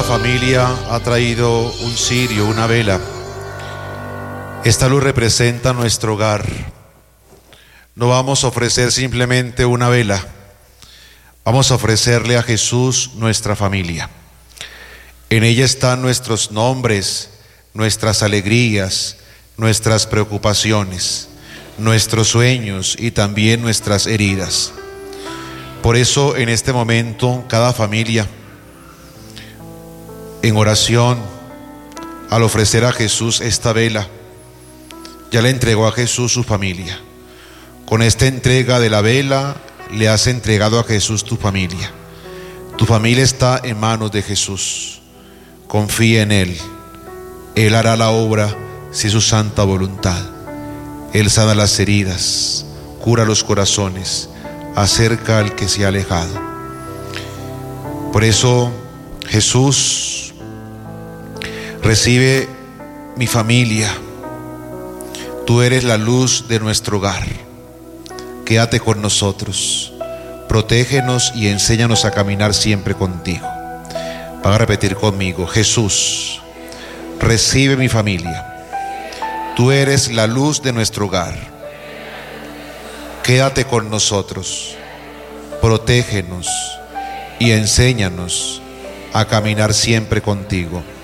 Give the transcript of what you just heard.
familia ha traído un cirio, una vela. Esta luz representa nuestro hogar. No vamos a ofrecer simplemente una vela. Vamos a ofrecerle a Jesús nuestra familia. En ella están nuestros nombres, nuestras alegrías, nuestras preocupaciones, nuestros sueños y también nuestras heridas. Por eso en este momento cada familia en oración, al ofrecer a Jesús esta vela, ya le entregó a Jesús su familia. Con esta entrega de la vela le has entregado a Jesús tu familia. Tu familia está en manos de Jesús. Confía en Él. Él hará la obra si es su santa voluntad. Él sana las heridas, cura los corazones, acerca al que se ha alejado. Por eso, Jesús, recibe mi familia. Tú eres la luz de nuestro hogar. Quédate con nosotros. Protégenos y enséñanos a caminar siempre contigo. Van a repetir conmigo: Jesús, recibe mi familia. Tú eres la luz de nuestro hogar. Quédate con nosotros. Protégenos y enséñanos a caminar siempre contigo.